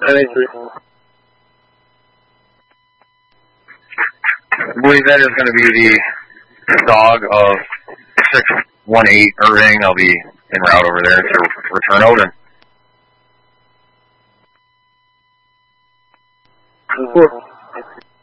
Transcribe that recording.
983. I believe that is going to be the dog of 618 Irving. I'll be en route over there to return Odin. Important.